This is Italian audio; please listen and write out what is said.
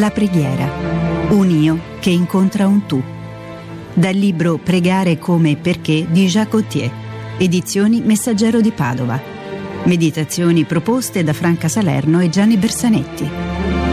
La preghiera, un io che incontra un tu. Dal libro Pregare come e perché di Jacques Gautier, edizioni Messaggero di Padova. Meditazioni proposte da Franca Salerno e Gianni Bersanetti.